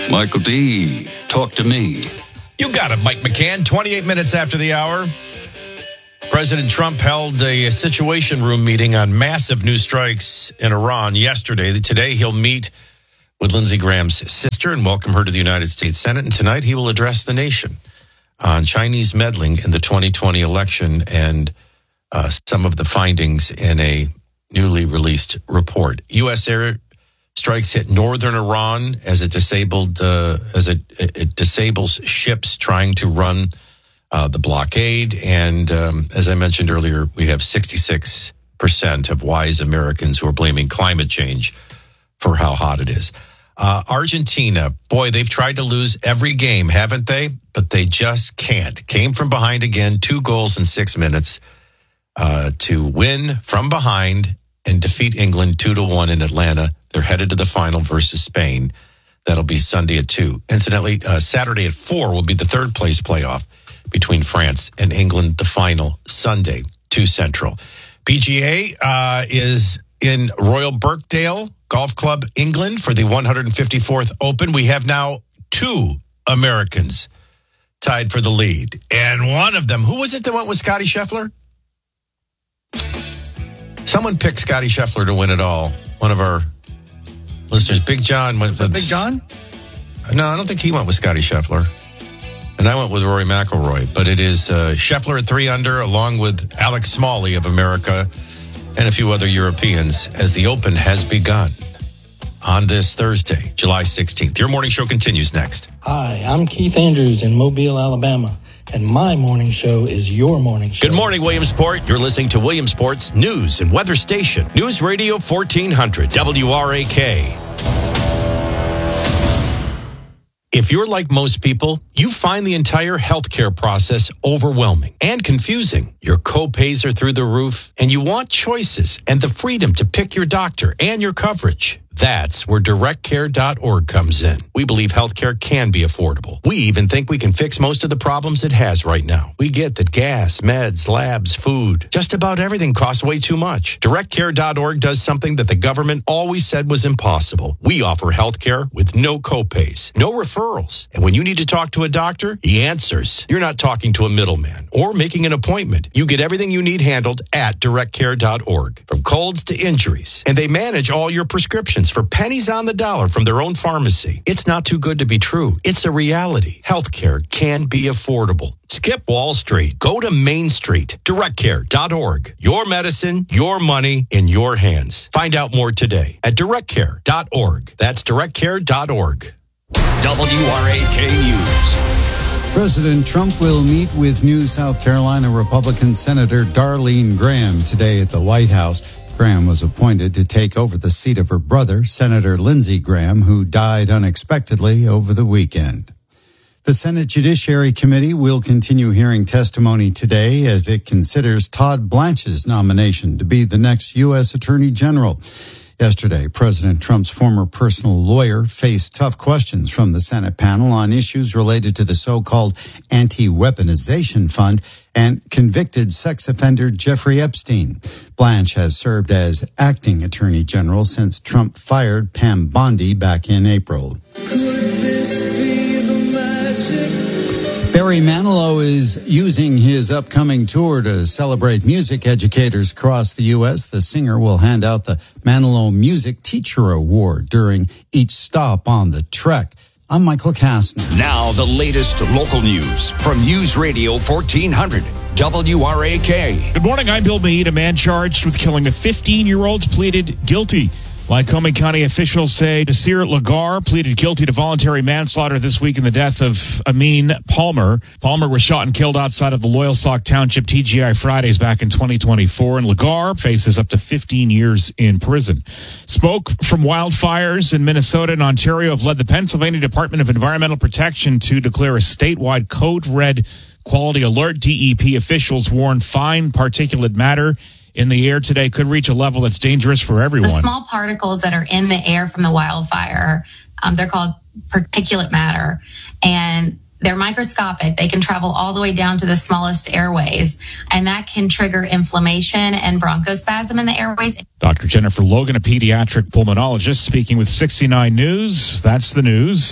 Michael D., talk to me. You got it, Mike McCann. 28 minutes after the hour, President Trump held a situation room meeting on massive new strikes in Iran yesterday. Today, he'll meet with Lindsey Graham's sister and welcome her to the United States Senate. And tonight, he will address the nation on Chinese meddling in the 2020 election and some of the findings in a newly released report. U.S. air strikes hit northern Iran as it disables ships trying to run the blockade. And as I mentioned earlier, we have 66% of wise Americans who are blaming climate change for how hot it is. Argentina, boy, they've tried to lose every game, haven't they? But they just can't. Came from behind again, 2 goals in 6 minutes to win from behind and defeat England 2-1 in Atlanta. They're headed to the final versus Spain. That'll be Sunday at 2. Incidentally, Saturday at 4 will be the third place playoff between France and England. The final Sunday, 2 Central. PGA is in Royal Birkdale Golf Club, England for the 154th Open. We have now 2 Americans tied for the lead. And one of them, who was it that went with Scottie Scheffler? Someone picked Scottie Scheffler to win it all. One of our listeners, Big John, went with... Big John? No, I don't think he went with Scottie Scheffler. And I went with Rory McIlroy. But it is Scheffler at 3 under, along with Alex Smalley of America and a few other Europeans, as the Open has begun on this Thursday, July 16th. Your morning show continues next. Hi, I'm Keith Andrews in Mobile, Alabama. And my morning show is your morning show. Good morning, Williamsport. You're listening to Williamsport's news and weather station. News Radio 1400, WRAK. If you're like most people, you find the entire healthcare process overwhelming and confusing. Your co-pays are through the roof, and you want choices and the freedom to pick your doctor and your coverage. That's where DirectCare.org comes in. We believe healthcare can be affordable. We even think we can fix most of the problems it has right now. We get that gas, meds, labs, food, just about everything costs way too much. DirectCare.org does something that the government always said was impossible. We offer healthcare with no copays, no referrals. And when you need to talk to a doctor, he answers. You're not talking to a middleman or making an appointment. You get everything you need handled at DirectCare.org, from colds to injuries. And they manage all your prescriptions for pennies on the dollar from their own pharmacy. It's not too good to be true. It's a reality. Healthcare can be affordable. Skip Wall Street. Go to Main Street. DirectCare.org. Your medicine, your money in your hands. Find out more today at DirectCare.org. That's DirectCare.org. WRAK News. President Trump will meet with new South Carolina Republican Senator Darlene Graham today at the White House. Graham was appointed to take over the seat of her brother, Senator Lindsey Graham, who died unexpectedly over the weekend. The Senate Judiciary Committee will continue hearing testimony today as it considers Todd Blanche's nomination to be the next U.S. Attorney General. Yesterday, President Trump's former personal lawyer faced tough questions from the Senate panel on issues related to the so-called anti-weaponization fund and convicted sex offender Jeffrey Epstein. Blanche has served as acting attorney general since Trump fired Pam Bondi back in April. Could this be the magic? Barry Manilow is using his upcoming tour to celebrate music educators across the U.S. The singer will hand out the Manilow Music Teacher Award during each stop on the trek. I'm Michael Kastner. Now the latest local news from News Radio 1400, WRAK. Good morning, I'm Bill Meade. A man charged with killing a 15-year-old pleaded guilty. Lycoming County officials say Nasir Lagar pleaded guilty to voluntary manslaughter this week in the death of Amin Palmer. Palmer was shot and killed outside of the Loyalsock Township TGI Fridays back in 2024, and Lagar faces up to 15 years in prison. Smoke from wildfires in Minnesota and Ontario have led the Pennsylvania Department of Environmental Protection to declare a statewide code red quality alert. DEP officials warn fine particulate matter in the air today could reach a level that's dangerous for everyone. The small particles that are in the air from the wildfire, they're called particulate matter, and they're microscopic. They can travel all the way down to the smallest airways, and that can trigger inflammation and bronchospasm in the airways. Dr. Jennifer Logan, a pediatric pulmonologist, speaking with 69 News. That's the news.